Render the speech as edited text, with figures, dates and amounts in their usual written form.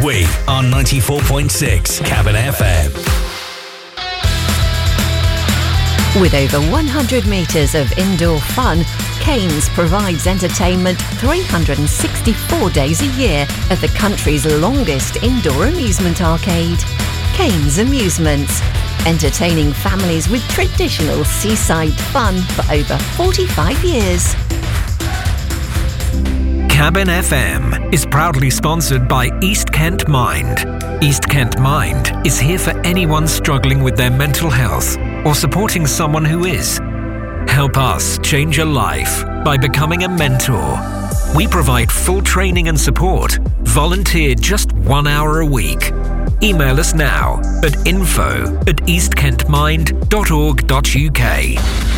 week on 94.6 Cabin FM. With over 100 metres of indoor fun, Cairns provides entertainment 364 days a year at the country's longest indoor amusement arcade. Cairns Amusements, entertaining families with traditional seaside fun for over 45 years. Cabin FM is proudly sponsored by East Kent Mind. East Kent Mind is here for anyone struggling with their mental health or supporting someone who is. Help us change a life by becoming a mentor. We provide full training and support. Volunteer just 1 hour a week. Email us now at info@eastkentmind.org.uk.